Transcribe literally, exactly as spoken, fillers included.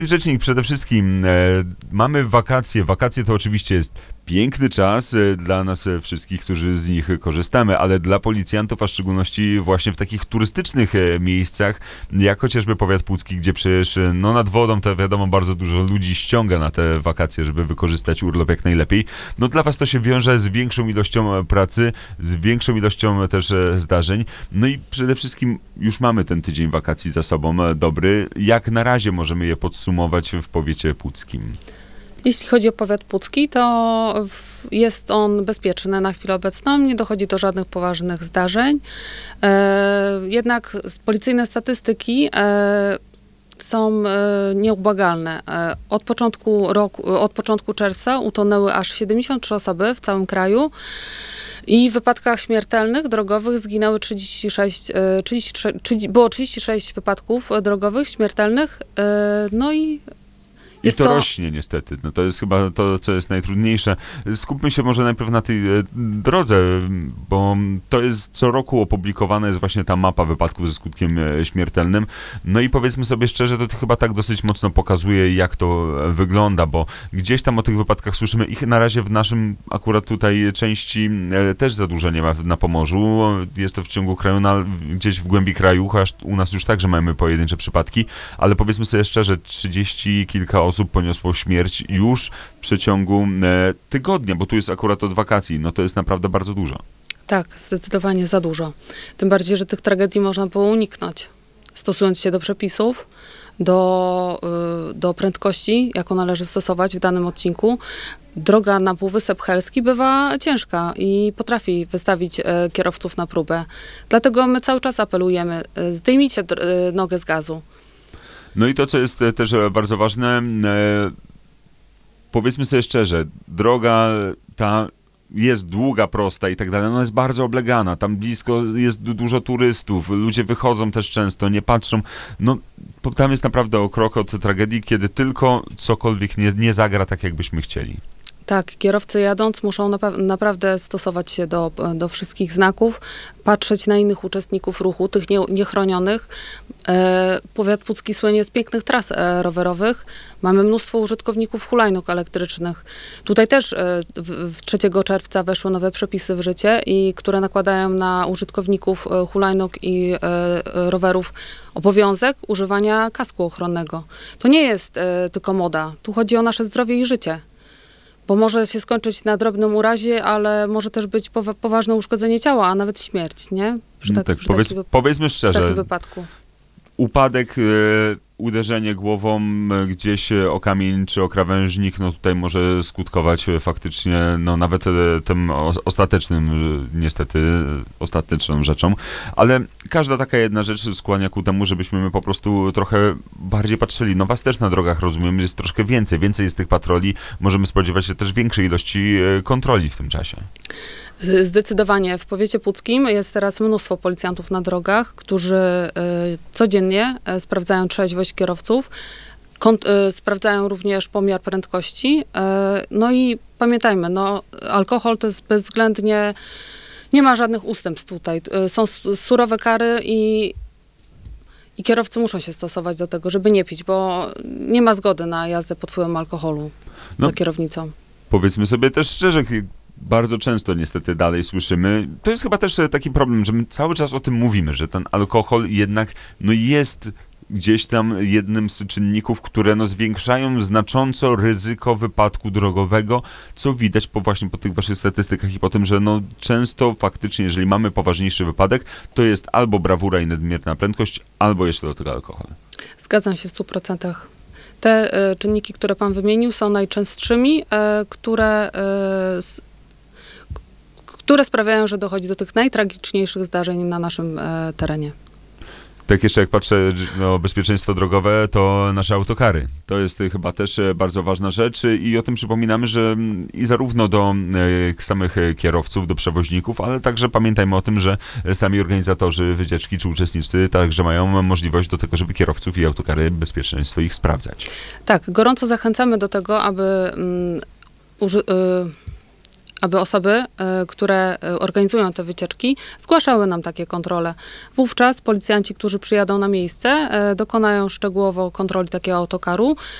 Rzecznik, przede wszystkim e, mamy wakacje. Wakacje to oczywiście jest piękny czas e, dla nas e, wszystkich, którzy z nich korzystamy, ale dla policjantów, a w szczególności właśnie w takich turystycznych e, miejscach, jak chociażby powiat pucki, gdzie przecież e, no nad wodą to wiadomo bardzo dużo ludzi ściąga na te wakacje, żeby wykorzystać urlop jak najlepiej. No dla was to się wiąże z większą ilością pracy, z większą ilością też e, zdarzeń. No i przede wszystkim już mamy ten tydzień wakacji za sobą e, dobry. Jak na razie możemy je podsumować w powiecie puckim? Jeśli chodzi o powiat pucki, to w, jest on bezpieczny na chwilę obecną, nie dochodzi do żadnych poważnych zdarzeń. E, jednak policyjne statystyki e, są e, nieubłagalne. E, od początku roku, od początku czerwca utonęły aż siedemdziesiąt trzy osoby w całym kraju. I w wypadkach śmiertelnych, drogowych zginęły trzydzieści sześć, trzydzieści trzy, trzydzieści, było trzydzieści sześć wypadków drogowych, śmiertelnych, no i I to, to rośnie niestety. No to jest chyba to, co jest najtrudniejsze. Skupmy się może najpierw na tej e, drodze, bo to jest co roku opublikowana jest właśnie ta mapa wypadków ze skutkiem e, śmiertelnym. No i powiedzmy sobie szczerze, to chyba tak dosyć mocno pokazuje, jak to e, wygląda, bo gdzieś tam o tych wypadkach słyszymy. Ich na razie w naszym akurat tutaj części e, też za dużo nie ma na Pomorzu. Jest to w ciągu kraju, na, gdzieś w głębi kraju, chociaż u nas już także mamy pojedyncze przypadki, ale powiedzmy sobie szczerze, trzydzieści kilka osób osób poniosło śmierć już w przeciągu e, tygodnia, bo tu jest akurat od wakacji, no to jest naprawdę bardzo dużo. Tak, zdecydowanie za dużo. Tym bardziej, że tych tragedii można było uniknąć, stosując się do przepisów, do, y, do prędkości, jaką należy stosować w danym odcinku. Droga na Półwysep Helski bywa ciężka i potrafi wystawić y, kierowców na próbę. Dlatego my cały czas apelujemy, y, zdejmijcie y, nogę z gazu. No i to, co jest też bardzo ważne, e, powiedzmy sobie szczerze, droga ta jest długa, prosta i tak dalej, ona jest bardzo oblegana, tam blisko jest dużo turystów, ludzie wychodzą też często, nie patrzą, no tam jest naprawdę o krok od tragedii, kiedy tylko cokolwiek nie, nie zagra tak, jakbyśmy chcieli. Tak, kierowcy jadąc muszą napa- naprawdę stosować się do, do wszystkich znaków, patrzeć na innych uczestników ruchu, tych nie, niechronionych. E, powiat pucki słynie z pięknych tras e, rowerowych. Mamy mnóstwo użytkowników hulajnóg elektrycznych. Tutaj też e, w, w trzeciego czerwca weszły nowe przepisy w życie, i które nakładają na użytkowników e, hulajnóg i e, rowerów obowiązek używania kasku ochronnego. To nie jest e, tylko moda. Tu chodzi o nasze zdrowie i życie. Bo może się skończyć na drobnym urazie, ale może też być powa- poważne uszkodzenie ciała, a nawet śmierć, nie? Przy tak, tak, przy powiedz, taki, powiedzmy szczerze, przy takim wypadku. Upadek, e, uderzenie głową e, gdzieś o kamień czy o krawężnik, no tutaj może skutkować e, faktycznie, no nawet e, tym o, ostatecznym, e, niestety e, ostateczną rzeczą, ale każda taka jedna rzecz skłania ku temu, żebyśmy my po prostu trochę bardziej patrzyli. No was też na drogach, rozumiem, jest troszkę więcej, więcej jest tych patroli, możemy spodziewać się też większej ilości e, kontroli w tym czasie. Zdecydowanie. W powiecie puckim jest teraz mnóstwo policjantów na drogach, którzy y, codziennie y, sprawdzają trzeźwość kierowców, kont- y, sprawdzają również pomiar prędkości. Y, no i pamiętajmy, no, alkohol to jest bezwzględnie, nie ma żadnych ustępstw tutaj. Y, są surowe kary i I kierowcy muszą się stosować do tego, żeby nie pić, bo nie ma zgody na jazdę pod wpływem alkoholu no, za kierownicą. Powiedzmy sobie też szczerze, bardzo często niestety dalej słyszymy, to jest chyba też taki problem, że my cały czas o tym mówimy, że ten alkohol jednak no jest gdzieś tam jednym z czynników, które no zwiększają znacząco ryzyko wypadku drogowego, co widać po właśnie po tych waszych statystykach i po tym, że no często faktycznie, jeżeli mamy poważniejszy wypadek, to jest albo brawura i nadmierna prędkość, albo jeszcze do tego alkohol. Zgadzam się w stu procentach. Te y, czynniki, które pan wymienił, są najczęstszymi, y, które, y, s, które sprawiają, że dochodzi do tych najtragiczniejszych zdarzeń na naszym y, terenie. Tak jeszcze jak patrzę no, bezpieczeństwo drogowe, to nasze autokary. To jest chyba też bardzo ważna rzecz i o tym przypominamy, że i zarówno do e, samych kierowców, do przewoźników, ale także pamiętajmy o tym, że sami organizatorzy wycieczki czy uczestnicy także mają możliwość do tego, żeby kierowców i autokary bezpieczeństwo ich sprawdzać. Tak, gorąco zachęcamy do tego, aby um, uży- y- aby osoby, e, które e, organizują te wycieczki, zgłaszały nam takie kontrole. Wówczas policjanci, którzy przyjadą na miejsce, e, dokonają szczegółowo kontroli takiego autokaru